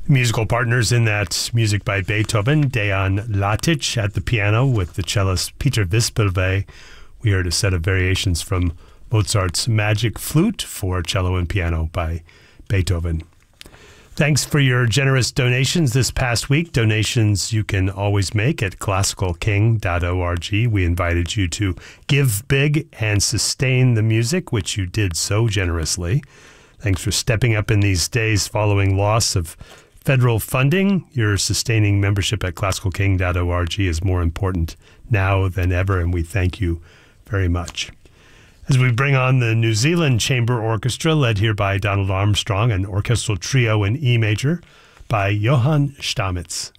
Musical partners in that music by Beethoven, Dejan Latic at the piano with the cellist Peter Wispelwey. We heard a set of variations from Mozart's Magic Flute for cello and piano by Beethoven. Thanks for your generous donations this past week. Donations you can always make at classicalking.org. We invited you to give big and sustain the music, which you did so generously. Thanks for stepping up in these days following loss of federal funding. Your sustaining membership at classicalking.org is more important now than ever, and we thank you very much. As we bring on the New Zealand Chamber Orchestra, led here by Donald Armstrong, an orchestral trio in E major by Johann Stamitz.